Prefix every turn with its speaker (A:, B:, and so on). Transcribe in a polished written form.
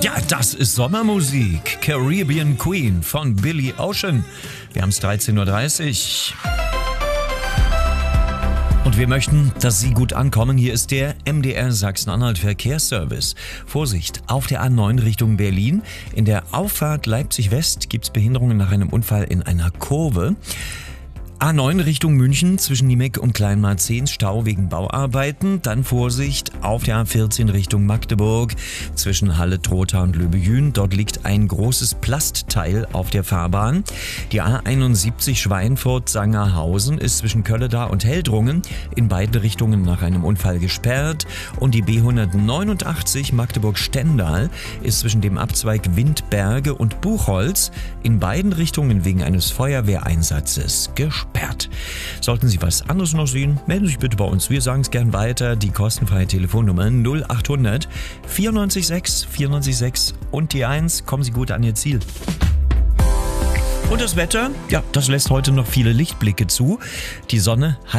A: Ja, das ist Sommermusik. Caribbean Queen von Billy Ocean. Wir haben es 13.30 Uhr. Und wir möchten, dass Sie gut ankommen. Hier ist der MDR Sachsen-Anhalt Verkehrsservice. Vorsicht, auf der A9 Richtung Berlin. In der Auffahrt Leipzig West gibt es Behinderungen nach einem Unfall in einer Kurve. A9 Richtung München zwischen Niemek und Kleinmarzehns, Stau wegen Bauarbeiten. Dann Vorsicht auf der A14 Richtung Magdeburg zwischen Halle, Trotha und Löbejün. Dort liegt ein großes Plastteil auf der Fahrbahn. Die A71 Schweinfurt-Sangerhausen ist zwischen Kölledar und Heldrungen in beide Richtungen nach einem Unfall gesperrt. Und die B189 Magdeburg-Stendal ist zwischen dem Abzweig Windberge und Buchholz in beiden Richtungen wegen eines Feuerwehreinsatzes gesperrt. Sollten Sie was anderes noch sehen, melden Sie sich bitte bei uns. Wir sagen es gern weiter. Die kostenfreie Telefonnummer 0800 94 6 94 6 und die 1. Kommen Sie gut an Ihr Ziel. Und das Wetter? Ja, das lässt heute noch viele Lichtblicke zu. Die Sonne hat